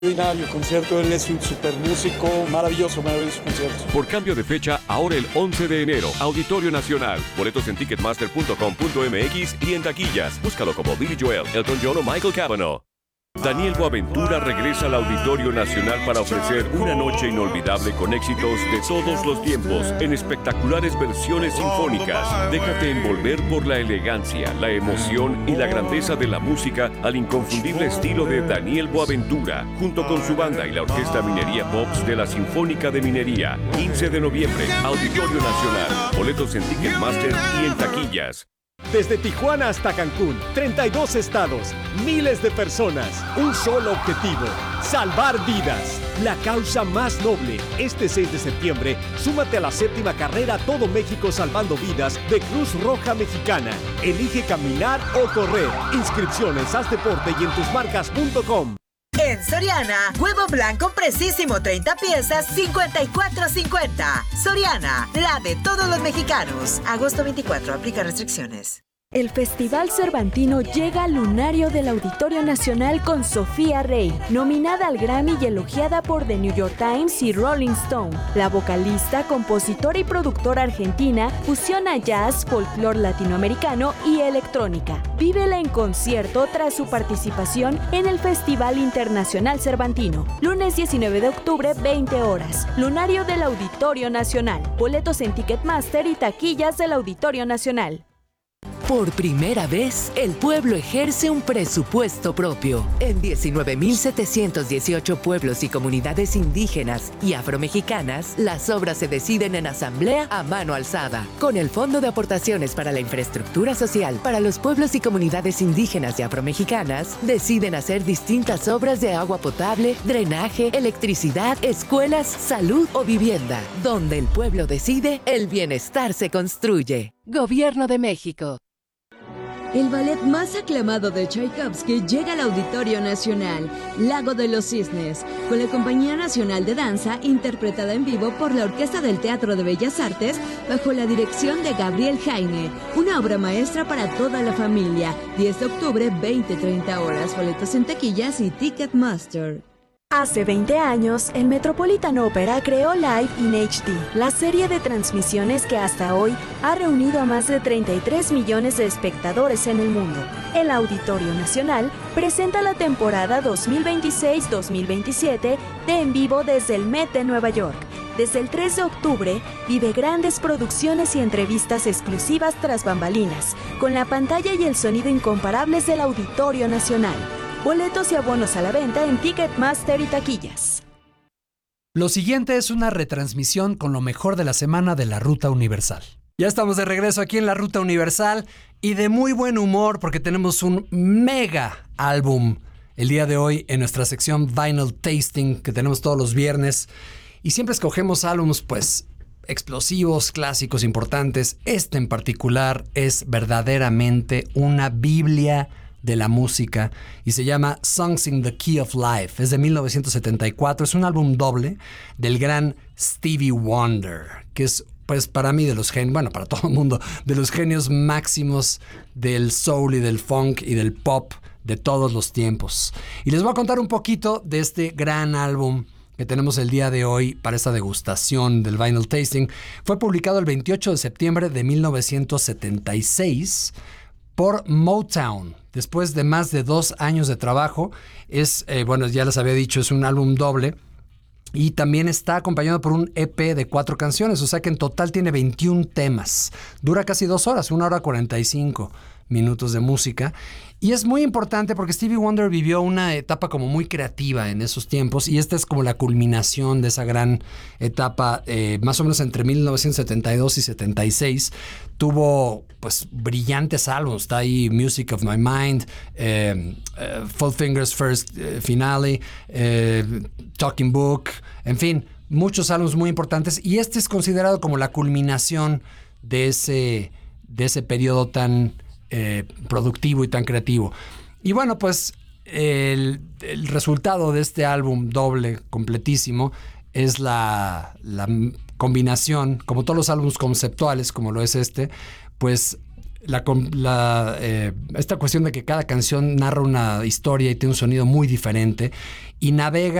Extraordinario concierto, él es un super músico, maravilloso concierto. Por cambio de fecha, ahora el 11 de enero, Auditorio Nacional. Boletos en ticketmaster.com.mx y en taquillas. Búscalo como Billy Joel, Elton John o Michael Cavanaugh. Daniel Boaventura regresa al Auditorio Nacional para ofrecer una noche inolvidable con éxitos de todos los tiempos en espectaculares versiones sinfónicas. Déjate envolver por la elegancia, la emoción y la grandeza de la música al inconfundible estilo de Daniel Boaventura, junto con su banda y la Orquesta Minería Pops de la Sinfónica de Minería. 15 de noviembre, Auditorio Nacional. Boletos en Ticketmaster y en taquillas. Desde Tijuana hasta Cancún, 32 estados, miles de personas, un solo objetivo, salvar vidas. La causa más noble. Este 6 de septiembre, súmate a la 7ª carrera Todo México Salvando Vidas de Cruz Roja Mexicana. Elige caminar o correr. Inscripciones, haz deporte y en tusmarcas.com. En Soriana, huevo blanco precisísimo 30 piezas, $54.50. Soriana, la de todos los mexicanos. Agosto 24, aplica restricciones. El Festival Cervantino llega al lunario del Auditorio Nacional con Sofía Rey, nominada al Grammy y elogiada por The New York Times y Rolling Stone. La vocalista, compositora y productora argentina fusiona jazz, folclore latinoamericano y electrónica. Vívela en concierto tras su participación en el Festival Internacional Cervantino. Lunes 19 de octubre, 20 horas. Lunario del Auditorio Nacional. Boletos en Ticketmaster y taquillas del Auditorio Nacional. Por primera vez, el pueblo ejerce un presupuesto propio. En 19.718 pueblos y comunidades indígenas y afromexicanas, las obras se deciden en asamblea a mano alzada. Con el Fondo de Aportaciones para la Infraestructura Social para los pueblos y comunidades indígenas y afromexicanas, deciden hacer distintas obras de agua potable, drenaje, electricidad, escuelas, salud o vivienda. Donde el pueblo decide, el bienestar se construye. Gobierno de México. El ballet más aclamado de Tchaikovsky llega al Auditorio Nacional, Lago de los Cisnes, con la Compañía Nacional de Danza, interpretada en vivo por la Orquesta del Teatro de Bellas Artes, bajo la dirección de Gabriel Jaime. Una obra maestra para toda la familia. 10 de octubre, 20-30 horas. Boletos en taquillas y Ticketmaster. Hace 20 años, el Metropolitan Opera creó Live in HD, la serie de transmisiones que hasta hoy ha reunido a más de 33 millones de espectadores en el mundo. El Auditorio Nacional presenta la temporada 2026-2027 de En Vivo desde el Met de Nueva York. Desde el 3 de octubre, vive grandes producciones y entrevistas exclusivas tras bambalinas, con la pantalla y el sonido incomparables del Auditorio Nacional. Boletos y abonos a la venta en Ticketmaster y taquillas. Lo siguiente es una retransmisión con lo mejor de la semana de la Ruta Universal. Ya estamos de regreso aquí en la Ruta Universal y de muy buen humor porque tenemos un mega álbum el día de hoy en nuestra sección Vinyl Tasting que tenemos todos los viernes y siempre escogemos álbumes pues explosivos, clásicos, importantes. Este en particular es verdaderamente una biblia de la música y se llama Songs in the Key of Life. Es de 1974, es un álbum doble del gran Stevie Wonder, que es pues para mí de los genios, bueno, para todo el mundo, de los genios máximos del soul y del funk y del pop de todos los tiempos. Y les voy a contar un poquito de este gran álbum que tenemos el día de hoy para esta degustación del Vinyl Tasting. Fue publicado el 28 de septiembre de 1976 por Motown. Después de más de 2 años de trabajo, bueno, ya les había dicho, es un álbum doble y también está acompañado por un EP de 4 canciones, o sea que en total tiene 21 temas. Dura casi 2 horas, 1 hora 45 minutos de música. Y es muy importante porque Stevie Wonder vivió una etapa como muy creativa en esos tiempos y esta es como la culminación de esa gran etapa, más o menos entre 1972 y 76. Tuvo pues brillantes álbumes, está ahí Music of My Mind, Full Fingers First Finale, Talking Book, en fin, muchos álbumes muy importantes y este es considerado como la culminación de ese periodo tan productivo y tan creativo. Y bueno, pues el resultado de este álbum doble, completísimo, es la combinación, como todos los álbumes conceptuales, como lo es este, pues esta cuestión de que cada canción narra una historia y tiene un sonido muy diferente y navega